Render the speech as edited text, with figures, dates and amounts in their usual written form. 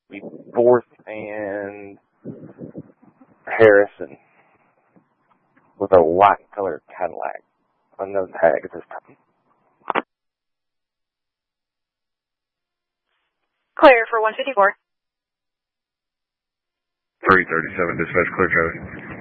Be 4th and Harrison with a white colored Cadillac. Unknown tag at this time. Clear for 154. 337, dispatch, clear traffic.